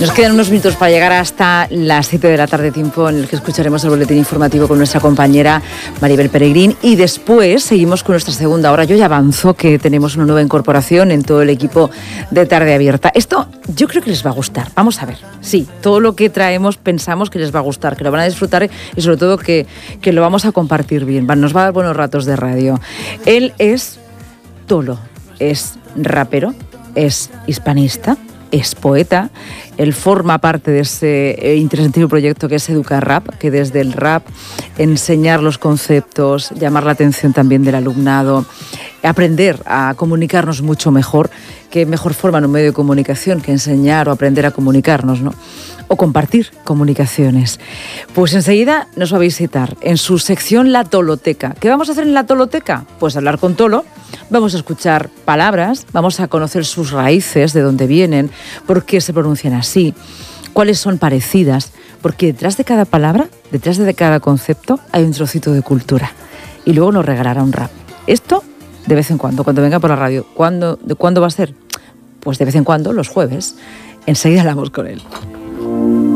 Nos quedan unos minutos para llegar hasta las 7 de la tarde, tiempo en el que escucharemos el boletín informativo con nuestra compañera Maribel Peregrín, y después seguimos con nuestra segunda hora. Yo ya avanzo que tenemos una nueva incorporación en todo el equipo de Tarde Abierta. Esto yo creo que les va a gustar. Vamos a ver. Sí, todo lo que traemos pensamos que les va a gustar, que lo van a disfrutar y sobre todo que lo vamos a compartir bien. Nos va a dar buenos ratos de radio. Él es Tolo, es rapero, es hispanista, es poeta. Él forma parte de ese interesantísimo proyecto que es Educarrap, que desde el rap, enseñar los conceptos, llamar la atención también del alumnado, aprender a comunicarnos mucho mejor. Qué mejor forma en un medio de comunicación que enseñar o aprender a comunicarnos, ¿no? O compartir comunicaciones. Pues enseguida nos va a visitar en su sección La Toloteca. ¿Qué vamos a hacer en La Toloteca? Pues hablar con Tolo, vamos a escuchar palabras, vamos a conocer sus raíces, de dónde vienen, por qué se pronuncian así, cuáles son parecidas, porque detrás de cada palabra, detrás de cada concepto, hay un trocito de cultura. Y luego nos regalará un rap. Esto de vez en cuando venga por la radio. ¿De cuándo va a ser? Pues de vez en cuando, los jueves. Enseguida hablamos con él.